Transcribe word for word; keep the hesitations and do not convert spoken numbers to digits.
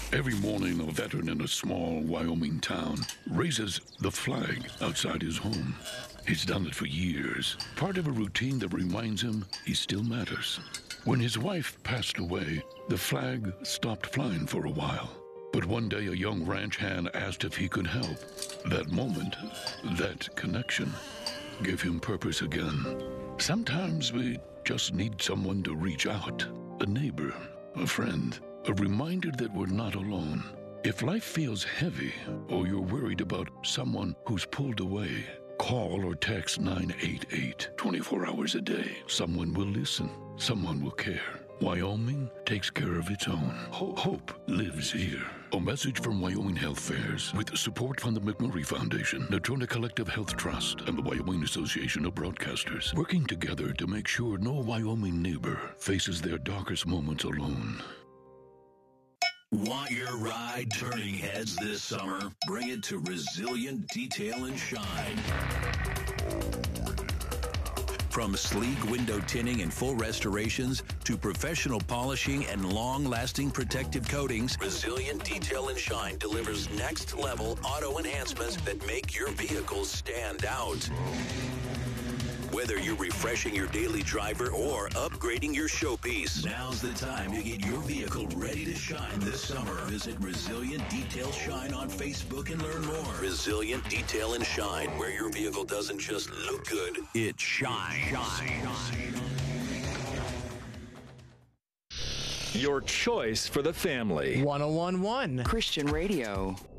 Every morning, a veteran in a small Wyoming town raises the flag outside his home. He's done it for years, part of a routine that reminds him he still matters. When his wife passed away, the flag stopped flying for a while. But one day, a young ranch hand asked if he could help. That moment, that connection, gave him purpose again. Sometimes we just need someone to reach out. A neighbor, a friend, a reminder that we're not alone. If life feels heavy or you're worried about someone who's pulled away, call or text nine eight eight. twenty-four hours a day. Someone will listen. Someone will care. Wyoming takes care of its own. Ho- hope lives here. A message from Wyoming Health Fairs with support from the McMurray Foundation, Natrona Collective Health Trust, and the Wyoming Association of Broadcasters, working together to make sure no Wyoming neighbor faces their darkest moments alone. Want your ride turning heads this summer? Bring it to Resilient Detail and Shine. From sleek window tinting and full restorations to professional polishing and long-lasting protective coatings, Resilient Detail and Shine delivers next-level auto enhancements that make your vehicle stand out. Whether you're refreshing your daily driver or upgrading your showpiece, now's the time to get your vehicle ready to shine this summer. Visit Resilient Detail Shine on Facebook and learn more. Resilient Detail and Shine, where your vehicle doesn't just look good, it shines. shines. Your choice for the family. one oh one point one Christian Radio.